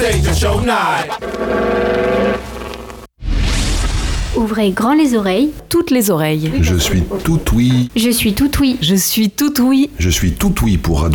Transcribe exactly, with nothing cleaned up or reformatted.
stage a show night. Ouvrez grand les oreilles, toutes les oreilles. Je suis tout oui. Je suis tout oui. Je suis tout oui. Je suis tout oui pour Radio